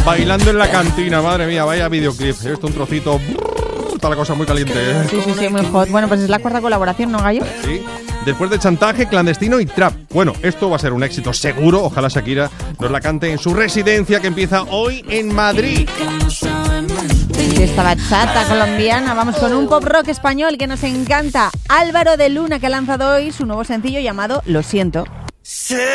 Bailando en la cantina, madre mía, vaya videoclip. Esto un trocito. Está la cosa muy caliente, ¿eh? Sí, muy hot. Bueno, pues es la cuarta colaboración, ¿no, Gallo? Sí. Después de Chantaje, Clandestino y Trap. Bueno, esto va a ser un éxito seguro. Ojalá Shakira nos la cante en su residencia que empieza hoy en Madrid. Esta bachata colombiana. Vamos con un pop rock español que nos encanta. Álvaro de Luna, que ha lanzado hoy su nuevo sencillo llamado Lo Siento.